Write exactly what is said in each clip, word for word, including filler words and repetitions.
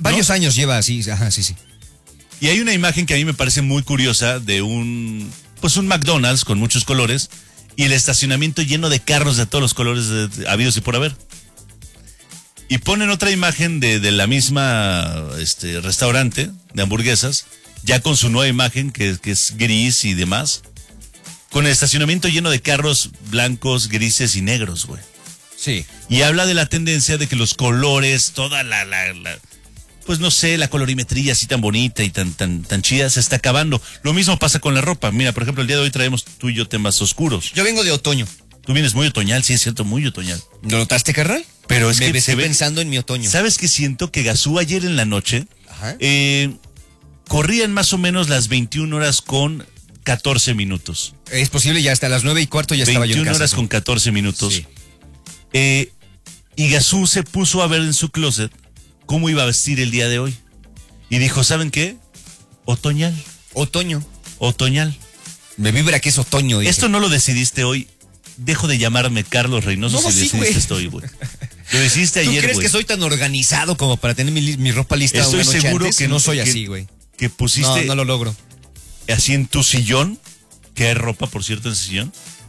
varios ¿no? años lleva así, ajá, sí, sí. Y hay una imagen que a mí me parece muy curiosa de un, pues un McDonald's con muchos colores y el estacionamiento lleno de carros de todos los colores de, de, habidos y por haber. Y ponen otra imagen de, de la misma este, restaurante de hamburguesas, ya con su nueva imagen que, que es gris y demás, con el estacionamiento lleno de carros blancos, grises y negros, güey. Sí. Y habla de la tendencia de que los colores, toda la, la, la pues no sé, la colorimetría así tan bonita y tan, tan, tan chida se está acabando. Lo mismo pasa con la ropa. Mira, por ejemplo, el día de hoy traemos tú y yo temas oscuros. Yo vengo de otoño. Tú vienes muy otoñal, sí es cierto, muy otoñal. ¿Lo notaste, carnal? Pero es me que estoy se ve, pensando en mi otoño. ¿Sabes qué siento? Que Gazú ayer en la noche eh, corrían más o menos las veintiuna horas con catorce minutos. Es posible, ya hasta las nueve y cuarto ya estaba yo en casa. veintiuna horas ¿sí? con catorce minutos. Sí. Eh, y Gazú se puso a ver en su closet cómo iba a vestir el día de hoy. Y dijo, ¿saben qué? Otoñal. Otoño. Otoñal. Me vibra que es otoño. Dije. Esto no lo decidiste hoy. Dejo de llamarme Carlos Reynoso no, si sí, decidiste esto hoy, güey. Lo decidiste ayer, ¿Tú crees wey? que soy tan organizado como para tener mi, mi ropa lista Estoy una noche seguro antes? que no soy que, así, güey. Que pusiste... No, no lo logro. Así en tu sillón, que hay ropa, por cierto, en ese sillón.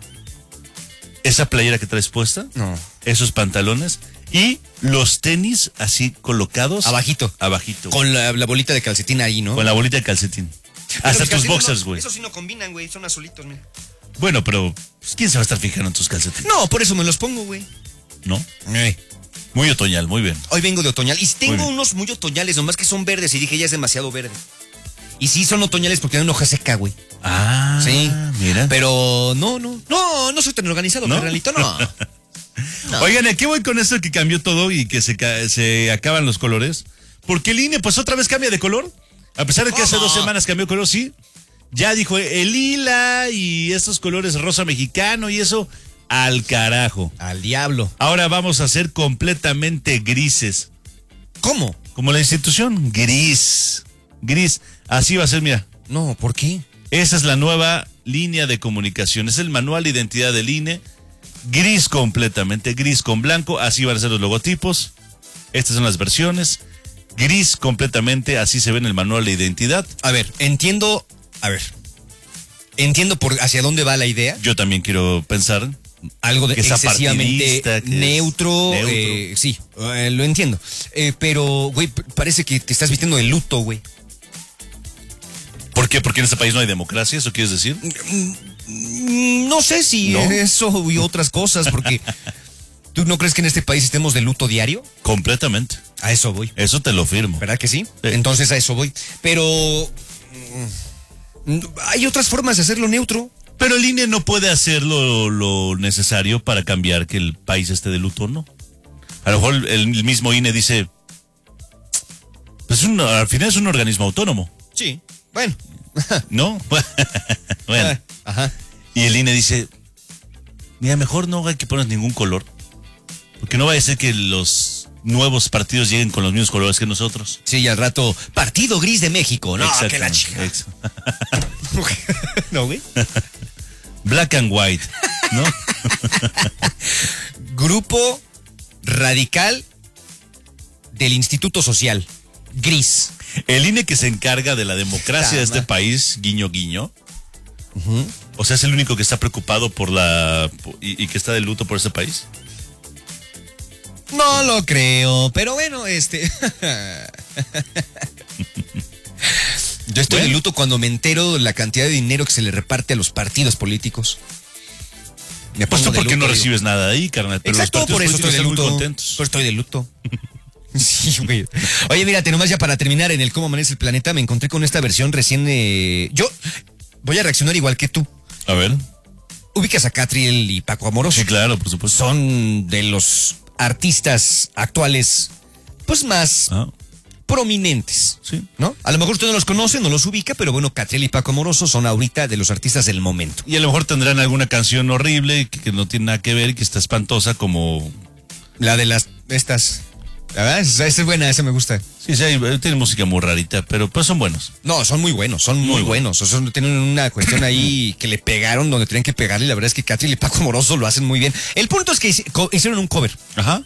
Esa playera que traes puesta. No. Esos pantalones. Y los tenis así colocados. Abajito. Abajito. Con la, la bolita de calcetín ahí, ¿no? Con la bolita de calcetín. Pero hasta tus boxers, güey. No, eso sí no combinan, güey. Son azulitos, mira. Bueno, pero pues, ¿quién se va a estar fijando en tus calcetines? No, por eso me los pongo, güey. ¿No? Eh. Muy otoñal, muy bien. Hoy vengo de otoñal. Y tengo muy unos muy otoñales, nomás que son verdes. Y dije, ya es demasiado verde. Y sí, son otoñales porque tienen hoja seca, güey. Ah, sí. Mira. Pero no, no. No, no soy tan organizado, ¿no? Carnalito, no. No. Oigan, ¿a qué voy con esto que cambió todo y que se, se acaban los colores? Porque el I N E pues otra vez cambia de color. A pesar de que hace dos semanas cambió color, sí. Ya dijo el lila y estos colores rosa mexicano y eso al carajo. Al diablo. Ahora vamos a ser completamente grises. ¿Cómo? Como la institución, gris. Gris. Así va a ser, mira. No, ¿por qué? Esa es la nueva línea de comunicación. Es el manual de identidad del I N E. Gris completamente, gris con blanco, así van a ser los logotipos. Estas son las versiones. Gris completamente, así se ve en el manual de identidad. A ver, entiendo, a ver, entiendo por hacia dónde va la idea. Yo también quiero pensar. Algo de que excesivamente que neutro, neutro. Eh, sí, eh, lo entiendo. Eh, pero, güey, parece que te estás vistiendo de luto, güey. ¿Por qué? ¿Porque en este país no hay democracia? ¿Eso quieres decir? No sé si ¿No? eso y otras cosas, porque ¿tú no crees que en este país estemos de luto diario? Completamente. A eso voy. Eso te lo firmo. ¿Verdad que sí? Sí. Entonces a eso voy. Pero hay otras formas de hacerlo neutro. Pero el I N E no puede hacer lo, lo necesario para cambiar que el país esté de luto, ¿no? A lo mejor el mismo I N E dice, pues un, al final es un organismo autónomo. Sí, bueno. ¿No? Bueno. Ajá. Y el I N E dice, mira, mejor no hay que poner ningún color, porque no vaya a ser que los nuevos partidos lleguen con los mismos colores que nosotros. Sí, y al rato, Partido Gris de México, ¿no? Exacto, que la chica. Ex- No, güey. Black and white, ¿no? Grupo Radical del Instituto Social, Gris. El I N E que se encarga de la democracia Tama. de este país, guiño, guiño. Uh-huh. O sea, es el único que está preocupado por la... y, y que está de luto por ese país. No lo creo, pero bueno, este... Yo estoy Bueno. de luto cuando me entero de la cantidad de dinero que se le reparte a los partidos políticos. Me Pues pongo tú de porque luto, no digo. recibes nada ahí, carnal. Pero Exacto, los partidos por eso estoy de políticos están luto. muy contentos. Por estoy de luto. Sí, güey. Oye, mírate, nomás ya para terminar en el Cómo Amanece el Planeta, me encontré con esta versión recién... Eh... Yo voy a reaccionar igual que tú. A ver. Ubicas a Catriel y Paco Amoroso. Sí, claro, por supuesto. Son de los artistas actuales, pues más Ah, prominentes, sí. ¿no? A lo mejor usted no los conoce, no los ubica, pero bueno, Catriel y Paco Amoroso son ahorita de los artistas del momento. Y a lo mejor tendrán alguna canción horrible que, que no tiene nada que ver y que está espantosa como... La de las, estas, la verdad, esa, esa es buena, esa me gusta. Sí, sí, hay- tiene música muy rarita, pero pues son buenos. No, son muy buenos, son muy, Muy buenos. O sea, tienen una cuestión ahí que le pegaron donde tenían que pegarle. La verdad es que Catriel y Paco Amoroso lo hacen muy bien. El punto es que hici- co- hicieron un cover. Ajá.